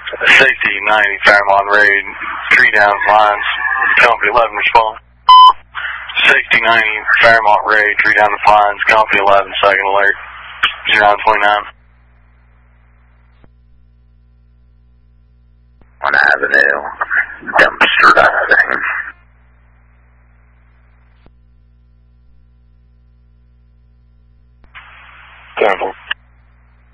Safety 90, Fairmont raid, tree down lines, company 11 respond. Safety 90, Fairmont raid, tree down the pines, company 11, second alert, 0929. On Avenue, dumpster diving. Cancel.